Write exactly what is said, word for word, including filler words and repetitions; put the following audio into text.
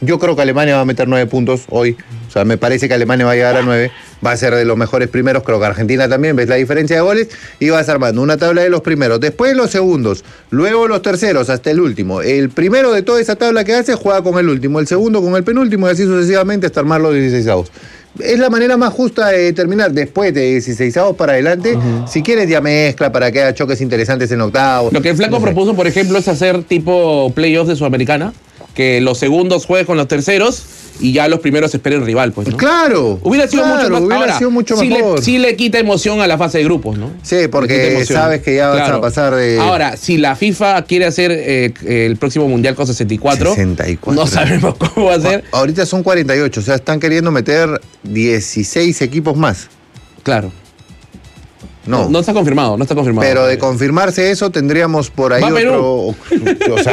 Yo creo que Alemania va a meter nueve puntos hoy. O sea, me parece que Alemania va a llegar a nueve. Va a ser de los mejores primeros. Creo que Argentina también. ¿Ves la diferencia de goles? Y vas armando una tabla de los primeros. Después los segundos. Luego los terceros hasta el último. El primero de toda esa tabla que hace juega con el último. El segundo con el penúltimo y así sucesivamente hasta armar los dieciseisavos. Es la manera más justa de terminar. Después de dieciseisavos para adelante, uh-huh. si quieres ya mezcla para que haya choques interesantes en octavos. Lo que el Flaco no sé. propuso, por ejemplo, es hacer tipo playoffs de Sudamericana, que los segundos jueguen con los terceros y ya los primeros esperen rival, pues, ¿no? Claro. Hubiera sido claro, mucho más hubiera ahora, sido mucho sí mejor. Le, sí le quita emoción a la fase de grupos, ¿no? Sí, porque sabes que ya vas claro. a pasar de... Ahora, si la FIFA quiere hacer eh, el próximo Mundial con sesenta y cuatro, sesenta y cuatro, no sabemos cómo va a ser. Ahorita son cuarenta y ocho, o sea, están queriendo meter dieciséis equipos más. Claro. No. no, no está confirmado, no está confirmado. Pero de confirmarse eso tendríamos por ahí Va otro... O sea,